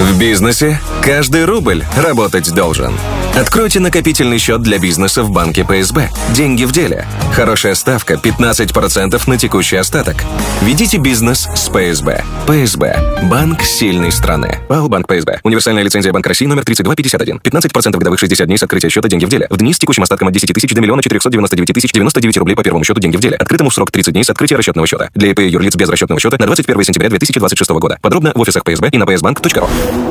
В бизнесе каждый рубль работать должен. Откройте накопительный счет для бизнеса в банке ПСБ. Деньги в деле. Хорошая ставка 15% на текущий остаток. Ведите бизнес с ПСБ. ПСБ. Банк сильной страны. ПАО Банк ПСБ. Универсальная лицензия Банка России номер 3251. 15% годовых 60 дней с открытия счета. Деньги в деле. В дни с текущим остатком от 10 тысяч до 1 499 099 рублей по первому счету. Деньги в деле. Открытому в срок 30 дней с открытия расчетного счета. Для ИП и юрлиц без расчетного счета на 21 сентября 2026 года. Подробно в офисах ПСБ и на psbank.ru.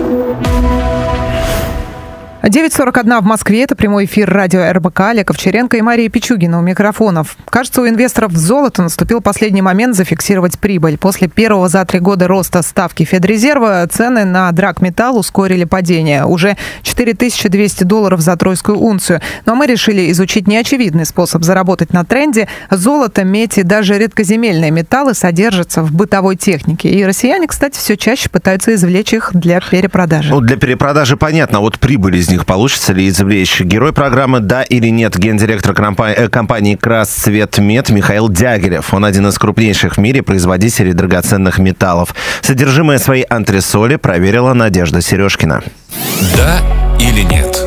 9:41 в Москве. Это прямой эфир радио РБК. Олег Овчаренко и Мария Пичугина у микрофонов. Кажется, у инвесторов в золото наступил последний момент зафиксировать прибыль. После первого за 3 года роста ставки Федрезерва цены на драгметалл ускорили падение. Уже $4200 за тройскую унцию. Но мы решили изучить неочевидный способ заработать на тренде. Золото, медь и даже редкоземельные металлы содержатся в бытовой технике. И россияне, кстати, все чаще пытаются извлечь их для перепродажи. Ну, для перепродажи понятно. Вот прибыль из них получится ли извлечь? Герой программы «Да или нет» гендиректор компании «Красцветмет» Михаил Дягилев. Он один из крупнейших в мире производителей драгоценных металлов. Содержимое своей антресоли проверила Надежда Сережкина. Да или нет?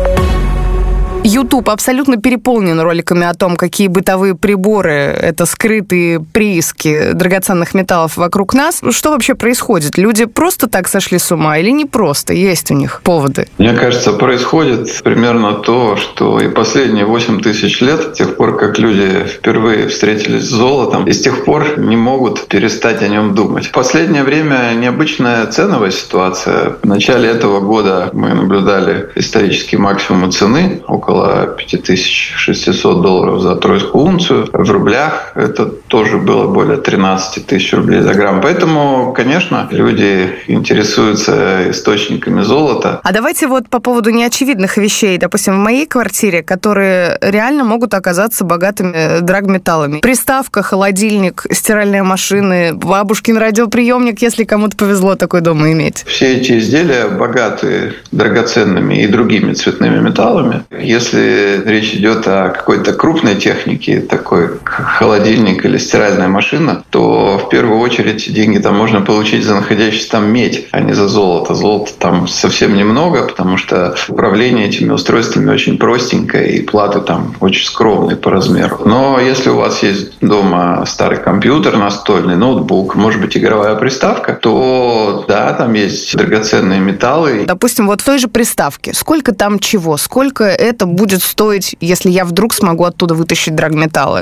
YouTube абсолютно переполнен роликами о том, какие бытовые приборы — это скрытые прииски драгоценных металлов вокруг нас. Что вообще происходит? Люди просто так сошли с ума или не просто? Есть у них поводы? Мне кажется, происходит примерно то, что и последние 8 тысяч лет, с тех пор, как люди впервые встретились с золотом, и с тех пор не могут перестать о нем думать. В последнее время необычная ценовая ситуация. В начале этого года мы наблюдали исторические максимумы цены, около $5600 за тройскую унцию. В рублях это тоже было более 13 тысяч рублей за грамм. Поэтому, конечно, люди интересуются источниками золота. А давайте вот по поводу неочевидных вещей. Допустим, в моей квартире, которые реально могут оказаться богатыми драгметаллами. Приставка, холодильник, стиральная машина, бабушкин радиоприемник, если кому-то повезло такой дома иметь. Все эти изделия богаты драгоценными и другими цветными металлами. Если речь идет о какой-то крупной технике, такой холодильник или стиральная машина, то в первую очередь деньги там можно получить за находящуюся там медь, а не за золото. Золота там совсем немного, потому что управление этими устройствами очень простенькое, и платы там очень скромные по размеру. Но если у вас есть дома старый компьютер настольный, ноутбук, может быть, игровая приставка, то да, там есть драгоценные металлы. Допустим, вот в той же приставке. Сколько там чего? Сколько это будет стоить, если я вдруг смогу оттуда вытащить драгметаллы?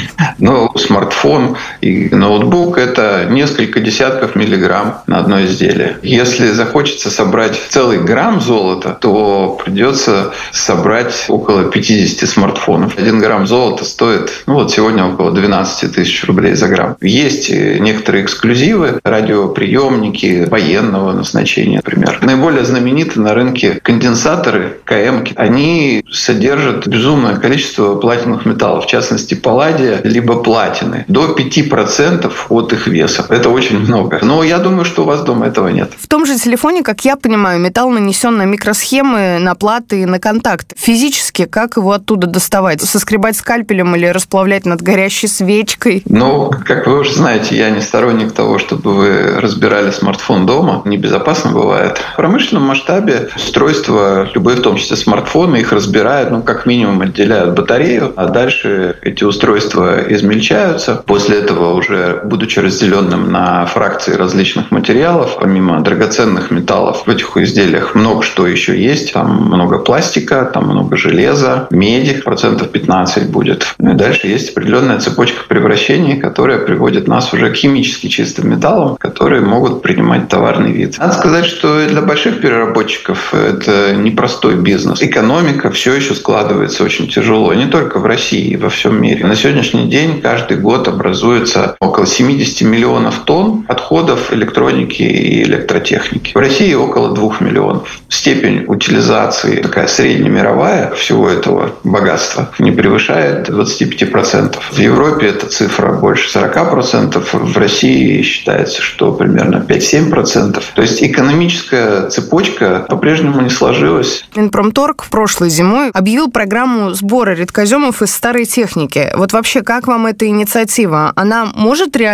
Ну, смартфон и ноутбук – это несколько десятков миллиграмм на одно изделие. Если захочется собрать целый грамм золота, то придется собрать около 50 смартфонов. 1 грамм золота стоит, сегодня около 12 тысяч рублей за грамм. Есть некоторые эксклюзивы, радиоприемники военного назначения, например. Наиболее знаменитые на рынке конденсаторы, КМ-ки. Они содержат безумное количество платиновых металлов, в частности, палладия либо платины, до 5% от их веса. Это очень много. Но я думаю, что у вас дома этого нет. В том же телефоне, как я понимаю, металл нанесен на микросхемы, на платы и на контакты. Физически как его оттуда доставать? Соскребать скальпелем или расплавлять над горящей свечкой? Как вы уже знаете, я не сторонник того, чтобы вы разбирали смартфон дома. Небезопасно бывает. В промышленном масштабе устройства, любые, в том числе смартфоны, их разбирают, как минимум отделяют батарею, а дальше эти устройства измельчаются. После этого уже, будучи разделенным на фракции различных материалов, помимо драгоценных металлов, в этих изделиях много что еще есть. Там много пластика, там много железа, меди, 15% будет. И дальше есть определенная цепочка превращений, которая приводит нас уже к химически чистым металлам, которые могут принимать товарный вид. Надо сказать, что для больших переработчиков это непростой бизнес. Экономика все еще складывается очень тяжело, не только в России, и во всем мире. На сегодняшний день каждый год образуется около 70 миллионов тонн отходов электроники и электротехники. В России около 2 миллионов. Степень утилизации, такая среднемировая, всего этого богатства не превышает 25%. В Европе эта цифра больше 40%, в России считается, что примерно 5-7%. То есть экономическая цепочка по-прежнему не сложилась. Минпромторг прошлой зимой объявил программу сбора редкоземов из старой техники. Вот вообще, как вам эта инициатива? Она может реально